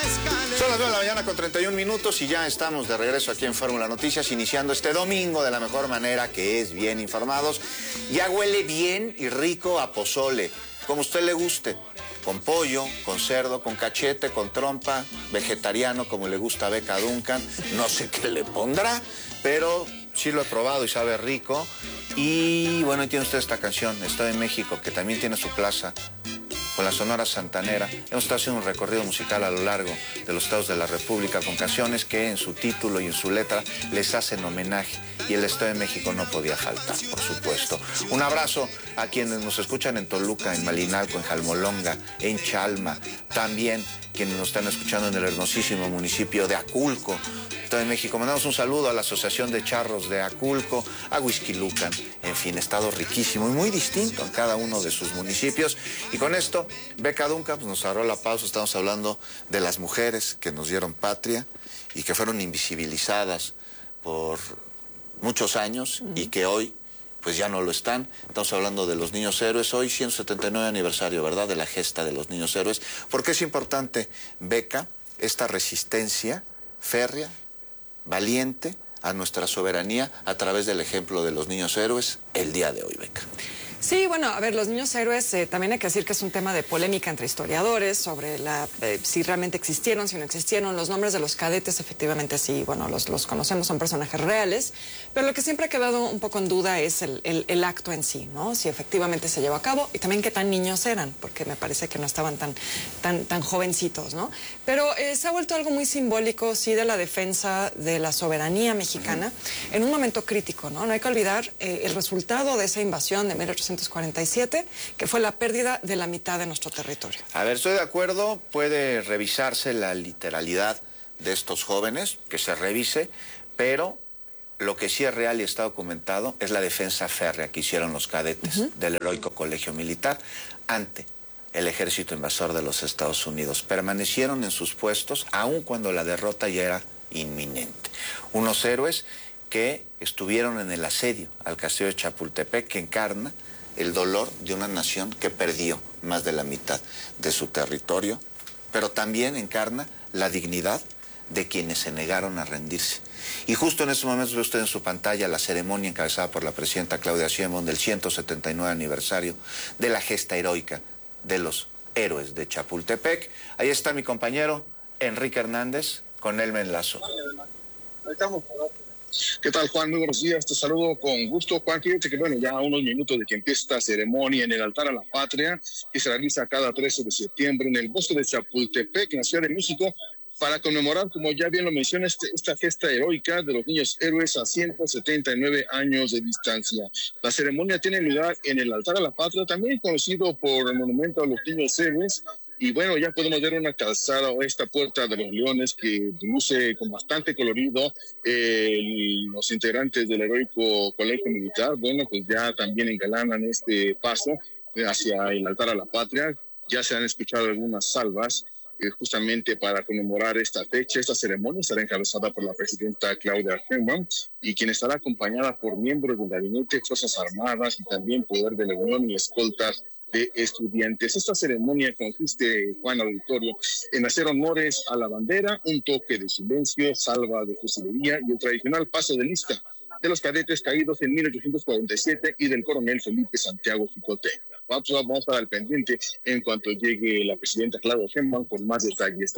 Son las 9 de la mañana con 31 minutos y ya estamos de regreso aquí en Fórmula Noticias, iniciando este domingo de la mejor manera, que es bien informados. Ya huele bien y rico a pozole, como a usted le guste, con pollo, con cerdo, con cachete, con trompa, vegetariano como le gusta a Beca Duncan. No sé qué le pondrá, pero sí lo he probado y sabe rico. Y bueno, ahí tiene usted esta canción, Estoy en México, que también tiene su plaza con la Sonora Santanera. Hemos estado haciendo un recorrido musical a lo largo de los estados de la República con canciones que en su título y en su letra les hacen homenaje. Y el Estado de México no podía faltar, por supuesto. Un abrazo a quienes nos escuchan en Toluca, en Malinalco, en Jalmolonga, en Chalma. También quienes nos están escuchando en el hermosísimo municipio de Aculco, Estado de México. Mandamos un saludo a la Asociación de Charros de Aculco, a Huixquilucan, en fin, estado riquísimo y muy distinto en cada uno de sus municipios. Y con esto, Beca Duncan pues, nos agarró la pausa. Estamos hablando de las mujeres que nos dieron patria y que fueron invisibilizadas por muchos años y que hoy pues ya no lo están. Estamos hablando de los niños héroes. Hoy 179 aniversario, ¿verdad?, de la gesta de los niños héroes. ¿Por qué es importante, Beca, esta resistencia férrea, valiente a nuestra soberanía a través del ejemplo de los niños héroes el día de hoy, Beca? Sí, bueno, a ver, los niños héroes también hay que decir que es un tema de polémica entre historiadores sobre si realmente existieron, si no existieron. Los nombres de los cadetes, efectivamente sí, bueno, los conocemos, son personajes reales, pero lo que siempre ha quedado un poco en duda es el acto en sí, ¿no? Si efectivamente se llevó a cabo y también qué tan niños eran, porque me parece que no estaban tan jovencitos, ¿no? Pero se ha vuelto algo muy simbólico, sí, de la defensa de la soberanía mexicana en un momento crítico, ¿no? No hay que olvidar el resultado de esa invasión de 1847, que fue la pérdida de la mitad de nuestro territorio. A ver, estoy de acuerdo, puede revisarse la literalidad de estos jóvenes, que se revise, pero lo que sí es real y está documentado es la defensa férrea que hicieron los cadetes del heroico colegio militar ante el ejército invasor de los Estados Unidos. Permanecieron en sus puestos aun cuando la derrota ya era inminente. Unos héroes que estuvieron en el asedio al castillo de Chapultepec, que encarna el dolor de una nación que perdió más de la mitad de su territorio, pero también encarna la dignidad de quienes se negaron a rendirse. Y justo en estos momentos ve usted en su pantalla la ceremonia encabezada por la presidenta Claudia Sheinbaum del 179 aniversario de la gesta heroica de los héroes de Chapultepec. Ahí está mi compañero Enrique Hernández, con él me enlazo. Ahí estamos. ¿Qué tal, Juan? Muy buenos días, te saludo con gusto. Juan, fíjate que bueno, ya a unos minutos de que empiece esta ceremonia en el altar a la patria, que se realiza cada 13 de septiembre en el bosque de Chapultepec, en la Ciudad de México, para conmemorar, como ya bien lo mencioné, esta gesta heroica de los niños héroes a 179 años de distancia. La ceremonia tiene lugar en el altar a la patria, también conocido por el monumento a los niños héroes. Y bueno, ya podemos ver una calzada o esta puerta de los leones que luce con bastante colorido. Los integrantes del heroico colegio militar, bueno, pues ya también engalanan este paso hacia el altar a la patria. Ya se han escuchado algunas salvas justamente para conmemorar esta fecha. Esta ceremonia estará encabezada por la presidenta Claudia Sheinbaum y quien estará acompañada por miembros del gabinete, Fuerzas Armadas y también Poder de la Unión y escoltas de estudiantes. Esta ceremonia consiste, Juan Auditorio, en hacer honores a la bandera, un toque de silencio, salva de fusilería y el tradicional paso de lista de los cadetes caídos en 1847 y del coronel Felipe Santiago Chicote. Vamos a estar al pendiente en cuanto llegue la presidenta Claudia Sheinbaum con más detalles.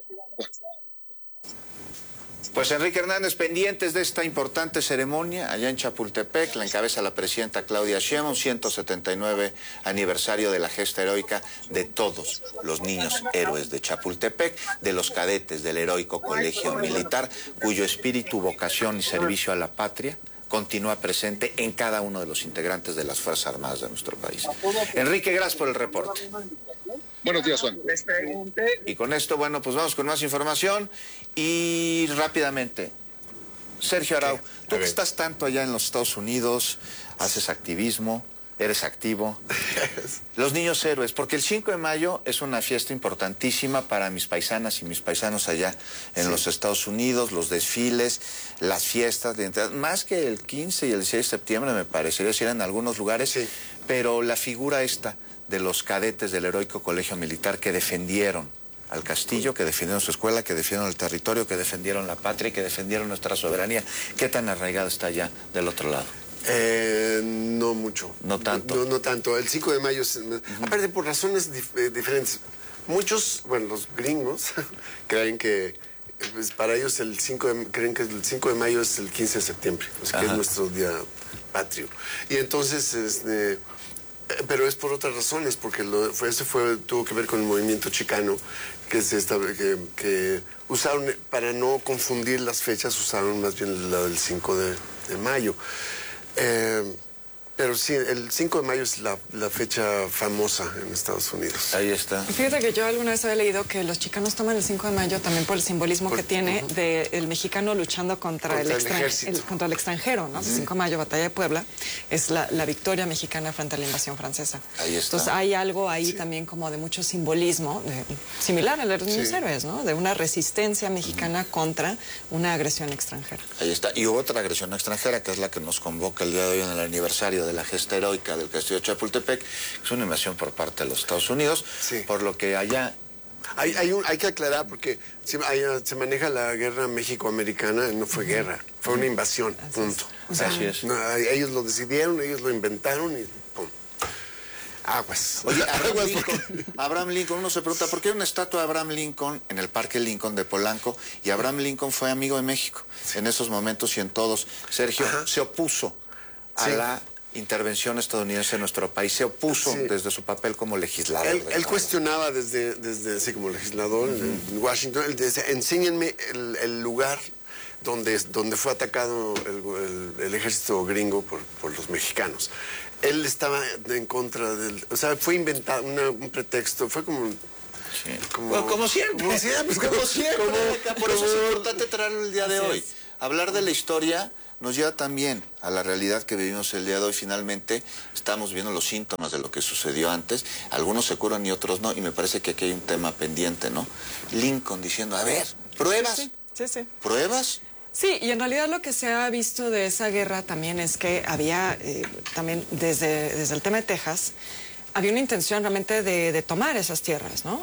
Pues Enrique Hernández, pendientes de esta importante ceremonia allá en Chapultepec, la encabeza la presidenta Claudia Sheinbaum, 179 aniversario de la gesta heroica de todos los niños héroes de Chapultepec, de los cadetes del heroico colegio militar, cuyo espíritu, vocación y servicio a la patria continúa presente en cada uno de los integrantes de las Fuerzas Armadas de nuestro país. Enrique, gracias por el reporte. Buenos días, Juan. Y con esto, bueno, pues vamos con más información y rápidamente. Sergio Arau, tú que estás tanto allá en los Estados Unidos, haces activismo, eres activo. Los niños héroes, porque el 5 de mayo es una fiesta importantísima para mis paisanas y mis paisanos allá en los Estados Unidos, los desfiles, las fiestas, más que el 15 y el 16 de septiembre me parecería decir en algunos lugares, pero la figura esta de los cadetes del heroico colegio militar que defendieron al Castillo, que defendieron su escuela, que defendieron el territorio, que defendieron la patria y que defendieron nuestra soberanía. ¿Qué tan arraigado está ya del otro lado? No mucho. No tanto. No tanto. El 5 de mayo, aparte por razones diferentes. Muchos, bueno, los gringos creen que pues, para ellos creen que el 5 de mayo es el 15 de septiembre, o sea, que es nuestro día patrio. Y entonces, pero es por otras razones, porque tuvo que ver con el movimiento chicano, que usaron, para no confundir las fechas, usaron más bien la del 5 de mayo. Pero sí, el 5 de mayo es la fecha famosa en Estados Unidos. Ahí está. Fíjate que yo alguna vez había leído que los chicanos toman el 5 de mayo también por el simbolismo que tiene del mexicano luchando contra el extranjero, ¿no? El 5 de mayo, Batalla de Puebla, es la victoria mexicana frente a la invasión francesa. Ahí está. Entonces hay algo ahí también como de mucho simbolismo, similar al de los niños héroes, ¿no? De una resistencia mexicana contra una agresión extranjera. Ahí está. Y otra agresión extranjera, que es la que nos convoca el día de hoy en el aniversario de la gesta heroica del Castillo de Chapultepec, es una invasión por parte de los Estados Unidos, por lo que allá... Hay que aclarar, porque se maneja la guerra México-americana, no fue guerra, fue una invasión, punto. Así es. No, ellos lo decidieron, ellos lo inventaron y pum. Aguas. Oye, Abraham Lincoln, uno se pregunta, ¿por qué hay una estatua de Abraham Lincoln en el Parque Lincoln de Polanco? Y Abraham Lincoln fue amigo de México en esos momentos y en todos. Sergio se opuso a la intervención estadounidense en nuestro país, se opuso desde su papel como legislador. Él cuestionaba desde así como legislador en Washington, él decía, enséñenme el lugar donde fue atacado el ejército gringo por los mexicanos. Él estaba en contra o sea, fue inventado un pretexto, fue como... Sí. Como siempre. Por eso es importante traerlo el día de hoy. Hablar de la historia nos lleva también a la realidad que vivimos el día de hoy. Finalmente estamos viendo los síntomas de lo que sucedió antes. Algunos se curan y otros no. Y me parece que aquí hay un tema pendiente, ¿no? Lincoln diciendo, a ver, ¿pruebas? Sí. ¿Pruebas? Sí, y en realidad lo que se ha visto de esa guerra también es que había, también desde el tema de Texas, había una intención realmente de tomar esas tierras, ¿no?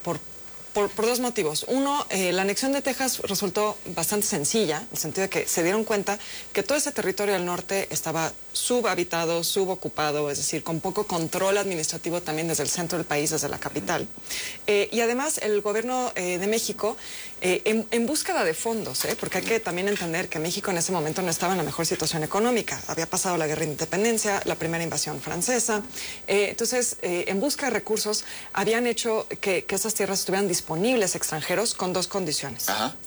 Por dos motivos. Uno, la anexión de Texas resultó bastante sencilla, en el sentido de que se dieron cuenta que todo ese territorio del norte estaba subhabitado, subocupado, es decir, con poco control administrativo también desde el centro del país, desde la capital. Y además el gobierno de México, en búsqueda de fondos, porque hay que también entender que México en ese momento no estaba en la mejor situación económica. Había pasado la guerra de independencia, la primera invasión francesa. Entonces, en busca de recursos, habían hecho que esas tierras estuvieran disponibles a extranjeros con dos condiciones.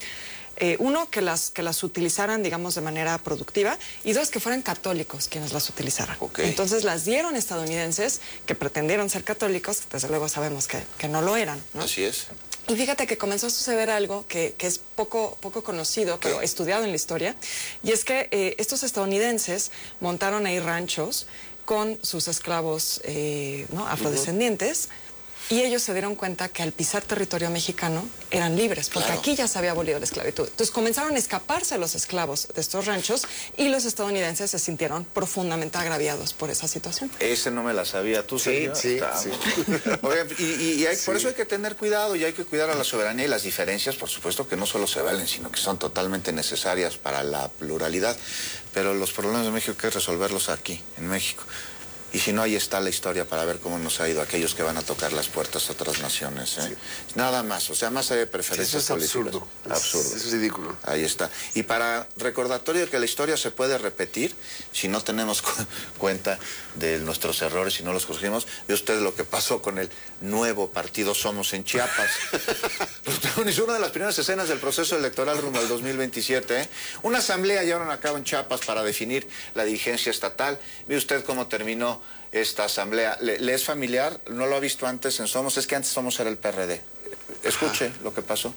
Uno, que las utilizaran, digamos, de manera productiva, y dos, que fueran católicos quienes las utilizaran. Entonces las dieron estadounidenses que pretendieron ser católicos, desde luego sabemos que no lo eran, ¿no? Así es. Y fíjate que comenzó a suceder algo que es poco conocido, pero estudiado en la historia, y es que estos estadounidenses montaron ahí ranchos con sus esclavos afrodescendientes, y ellos se dieron cuenta que al pisar territorio mexicano eran libres, porque aquí ya se había abolido la esclavitud. Entonces comenzaron a escaparse los esclavos de estos ranchos y los estadounidenses se sintieron profundamente agraviados por esa situación. Ese no me la sabía. ¿Tú, Sergio? Sí. Oigan, por eso hay que tener cuidado y hay que cuidar a la soberanía y las diferencias, por supuesto que no solo se valen, sino que son totalmente necesarias para la pluralidad. Pero los problemas de México hay que resolverlos aquí, en México. Y si no, ahí está la historia para ver cómo nos ha ido aquellos que van a tocar las puertas a otras naciones. Nada más, o sea, más allá de preferencias políticas. Eso es absurdo. Es ridículo. Ahí está. Y para recordatorio de que la historia se puede repetir, si no tenemos cuenta de nuestros errores y no los corregimos, ve usted lo que pasó con el nuevo partido Somos en Chiapas. Protagonizó una de las primeras escenas del proceso electoral rumbo al 2027. Una asamblea llevaron a cabo en Chiapas para definir la dirigencia estatal. Ve usted cómo terminó esta asamblea. ¿Le es familiar? ¿No lo ha visto antes en Somos? Es que antes Somos era el PRD. Escuche lo que pasó.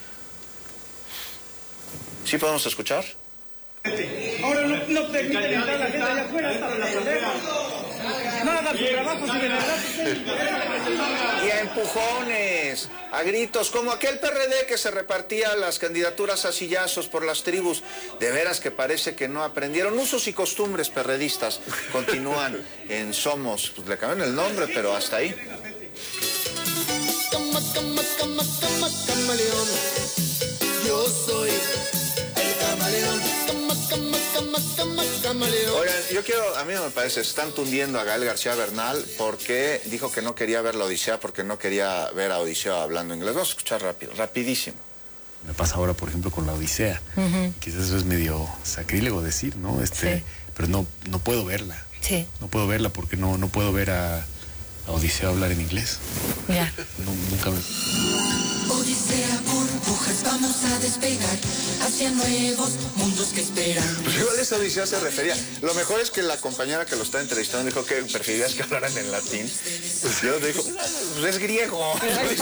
¿Sí podemos escuchar? Ahora no permiten entrar la gente allá afuera hasta la pendeja. Nada, su trabajo, si de verdad. Y a empujones, a gritos, como aquel PRD que se repartía las candidaturas a sillazos por las tribus. De veras que parece que no aprendieron. Usos y costumbres perredistas continúan en Somos. Pues le cambiaron el nombre, pero hasta ahí. camaleón. Yo soy el camaleón. Camaleón. Oigan, a mí me parece, están tundiendo a Gael García Bernal porque dijo que no quería ver la Odisea, porque no quería ver a Odiseo hablando inglés. Vamos a escuchar rapidísimo. Me pasa ahora, por ejemplo, con la Odisea. Quizás eso es medio sacrílego decir, ¿no? Sí. Pero no puedo verla. Sí. No puedo verla porque no puedo ver a Odiseo hablar en inglés. Ya. Nunca me... Odisea, burbujas, vamos a despegar hacia nuevos mundos que esperan. Pues igual esa Odisea se refería. Lo mejor es que la compañera que lo está entrevistando dijo que preferirías que hablaran en latín. Pues yo digo, pues es griego.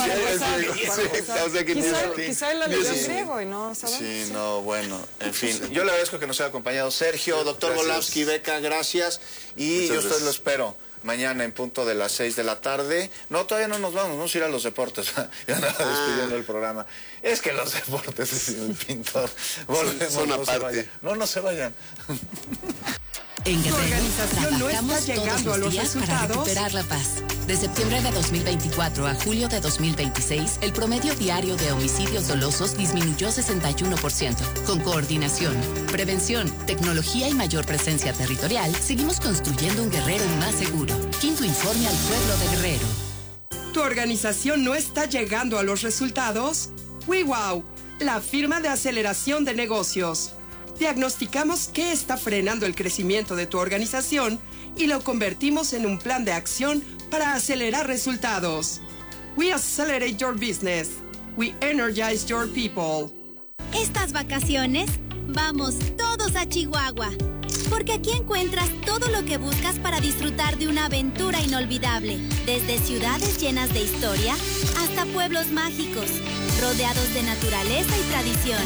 Quizá él la leyó en griego y no sabemos. Sí, no, bueno, en fin. Yo le agradezco que nos haya acompañado Sergio, doctor Volavsky, Beca, gracias. Y yo a usted lo espero mañana en punto de las 6 de la tarde. No, todavía no nos vamos a ir a los deportes. Ya andaba despidiendo el programa. Es que los deportes, es el pintor. Volvemos, son aparte. No se vayan. En Tu organización no está llegando a los resultados. Para recuperar la paz. De septiembre de 2024 a julio de 2026, el promedio diario de homicidios dolosos disminuyó 61%. Con coordinación, prevención, tecnología y mayor presencia territorial, seguimos construyendo un Guerrero más seguro. Quinto informe al pueblo de Guerrero. ¿Tu organización no está llegando a los resultados? WeWow, la firma de aceleración de negocios. Diagnosticamos qué está frenando el crecimiento de tu organización y lo convertimos en un plan de acción para acelerar resultados. We accelerate your business. We energize your people. Estas vacaciones, vamos todos a Chihuahua. Porque aquí encuentras todo lo que buscas para disfrutar de una aventura inolvidable. Desde ciudades llenas de historia hasta pueblos mágicos, rodeados de naturaleza y tradición.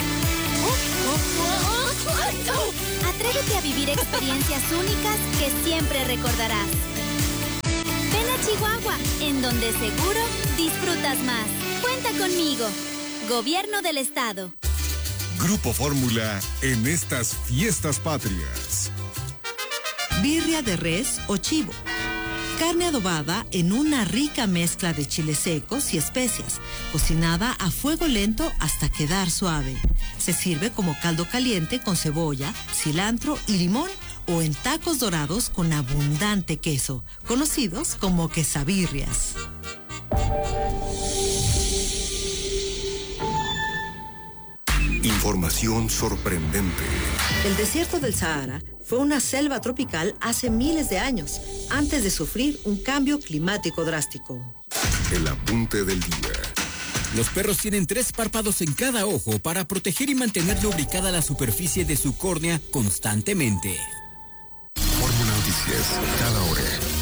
Atrévete a vivir experiencias únicas que siempre recordarás. Ven a Chihuahua, en donde seguro disfrutas más. Cuenta conmigo. Gobierno del Estado. Grupo Fórmula en estas fiestas patrias. Birria de res o chivo. Carne adobada en una rica mezcla de chiles secos y especias, cocinada a fuego lento hasta quedar suave. Se sirve como caldo caliente con cebolla, cilantro y limón o en tacos dorados con abundante queso, conocidos como quesabirrias. Información sorprendente. El desierto del Sahara fue una selva tropical hace miles de años, antes de sufrir un cambio climático drástico. El apunte del día. Los perros tienen 3 párpados en cada ojo para proteger y mantener lubricada la superficie de su córnea constantemente. Fórmula Noticias, cada hora.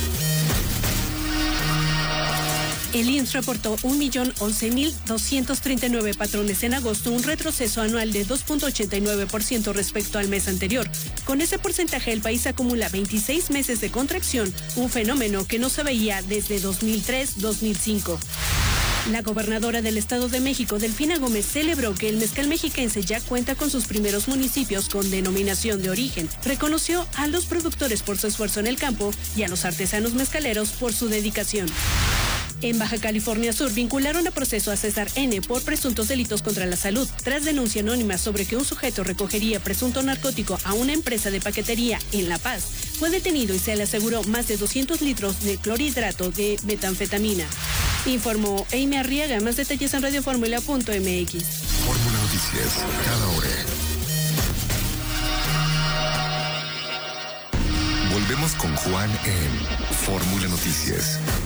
El IMSS reportó 1.011.239 patrones en agosto, un retroceso anual de 2.89% respecto al mes anterior. Con ese porcentaje, el país acumula 26 meses de contracción, un fenómeno que no se veía desde 2003-2005. La gobernadora del Estado de México, Delfina Gómez, celebró que el mezcal mexiquense ya cuenta con sus primeros municipios con denominación de origen. Reconoció a los productores por su esfuerzo en el campo y a los artesanos mezcaleros por su dedicación. En Baja California Sur vincularon a proceso a César N. por presuntos delitos contra la salud, tras denuncia anónima sobre que un sujeto recogería presunto narcótico a una empresa de paquetería en La Paz. Fue detenido y se le aseguró más de 200 litros de clorhidrato de metanfetamina. Informó Amy Arriaga. Más detalles en radioformula.mx. Fórmula Noticias, cada hora. Volvemos con Juan en Fórmula Noticias.